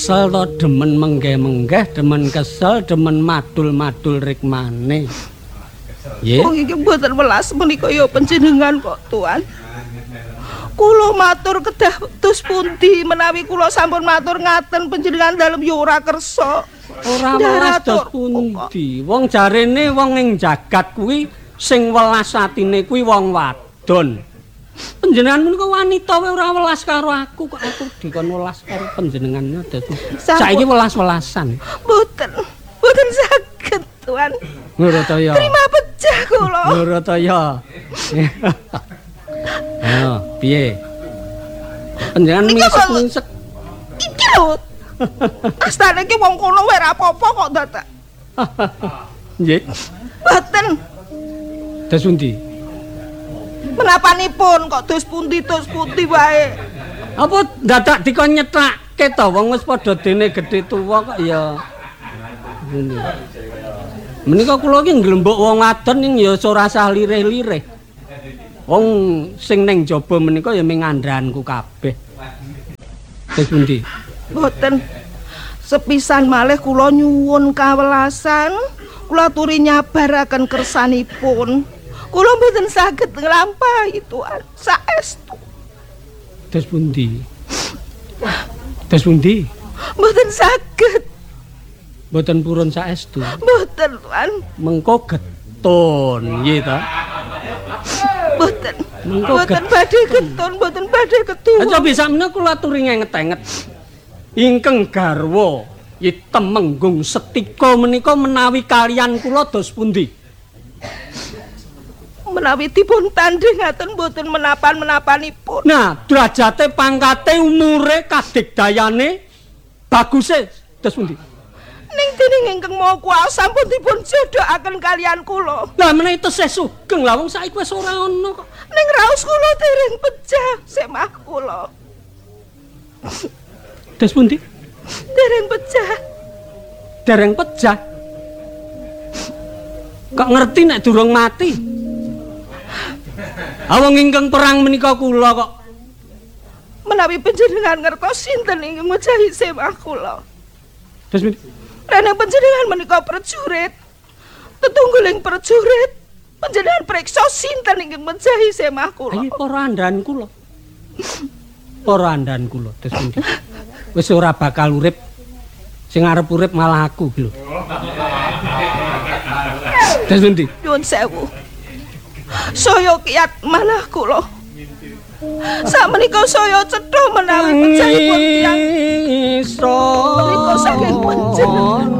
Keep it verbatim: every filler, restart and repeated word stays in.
Kesel to demen menggeh-menggeh, demen kesel, demen madul-madul rikmane. Nggih. Wong iki mboten welas menika ya panjenengan kok, Tuan. Kula matur kedah tus pundi menawi kula sampun matur ngaten panjenengan dalem ya ora kersa. Ora welas dos pundi. Wong jarene wong ing jagat kuwi sing welas atine kuwi wong wadon. Panjenengan menika wanita wae ora welas karo aku kok aku dikon welas karo panjenengannya dadi. Saiki welas-welasan. Mboten. Mboten saged, Tuan. Ngurataya. Terima pecah kula. Ngurataya. Ayo, piye? Panjenengan misek-misek. Iki lho. Astane iki wong kono wae ora apa-apa kok dadak. Nggih. Mboten. Des pundi? Menapanipun kok dos pundi dos pundi wae. Apa dadak dikon nyetrake to wong wis padha dene gedhe tuwa kok ya. Ngene. Menika kula iki nglembuk wong wadon ning ya ora sah lirih-lirih. Wong sing ning jaba menika ya ming ngandhanku kabeh. Des pundi? Mboten. Sepisan malih kula nyuwun kawelasan, kula aturi nyabaraken kersanipun. Kula mboten saged nglampahi Tuan, saestu. Des pundi? Des pundi? Mboten saged. Mboten purun saestu. Mboten, Tuan. Mengko getun, nggih ta? Mboten. Mengko Mboten badhe getun, mboten badhe ketun. Aja bisa menika kula aturi ngenget-enget. Ingkang garwa Temenggung Setika menika menawi kalian kula dos pundi? Menawi dipun tandhing ngaten mboten menapan-menapanipun. Nah, derajate pangkate umure kadigdayane baguse dos pundi? Ning dening ingkang Maha Kuwasa pun dipun jodohaken kalian kula. Lah menawi tesih sugeng lah wong saiki wis ora ana kok. Ning raos kula dereng pecah semah kula. Dos pundi? Dereng pecah. Dereng pecah. Kok ngerti nek durung mati? Awang ingkang perang menika kula kok. Menawi panjenengan ngertos sinten ingkang mejahi semah kula. Terus pundi? Rene panjenengan menika prajurit. Tetungguling prajurit. Panjenengan preksa sinten ingkang mejahi semah kula. Ayo para andhan kula. Para andhan kula. Terus pundi? Wis ora bakal urip. Sing arep urip malah aku iki lho. Terus pundi? Nyuwun sewu. Saya kiat manah kula. Sakmenika saya cetha menawi pecahipun tiyang. Menika saking panjenengan.